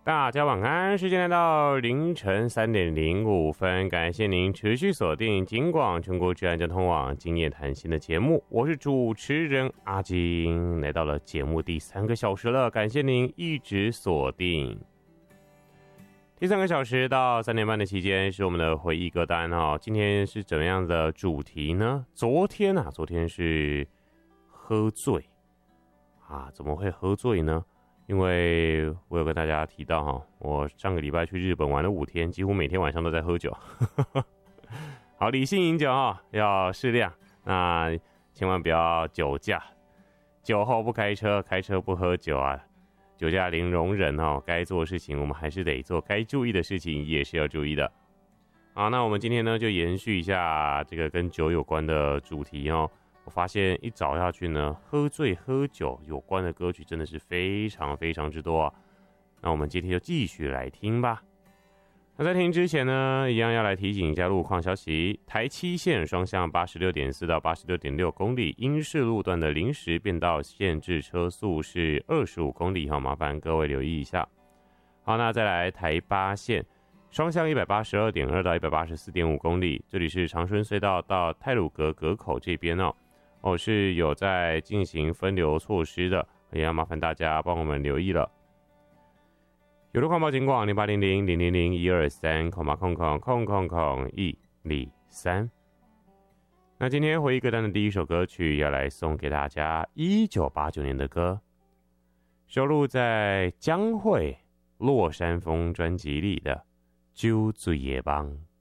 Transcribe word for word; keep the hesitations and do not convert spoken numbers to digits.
大家晚安，时间来到凌晨三点零五分，感谢您持续锁定警广全国治安交通网今夜谈心的节目，我是主持人阿金，来到了节目第三个小时了，感谢您一直锁定。第三个小时到三点半的期间是我们的回忆歌单哈，今天是怎么样的主题呢？昨天啊，昨天是喝醉啊，怎么会喝醉呢？因为我有跟大家提到哈，我上个礼拜去日本玩了五天，几乎每天晚上都在喝酒。好，理性饮酒哈，要适量，那千万不要酒驾，酒后不开车，开车不喝酒啊，酒驾零容忍哦。该做的事情我们还是得做，该注意的事情也是要注意的。好，那我们今天呢就延续一下这个跟酒有关的主题哦。我发现一找下去呢，喝醉喝酒有关的歌曲真的是非常非常之多啊。那我们今天就继续来听吧。那在听之前呢，一样要来提醒一下路况消息。台七线双向 八十六点四 到 八十六点六 公里，英式路段的临时变道限制车速是二十五公里，好，麻烦各位留意一下。好，那再来台八线双向 一百八十二点二 到 一百八十四点五 公里，这里是长春隧道到太鲁阁阁口这边哦。哦，是有在进行分流措施的，也要麻烦大家帮我们留意了。有路况报警广零八零零零零零一二三空八空空空空空一零三。那今天回忆歌单的第一首歌曲要来送给大家，一九八九年的歌，收录在江蕙《落山风》专辑里的《酒醉的梦》。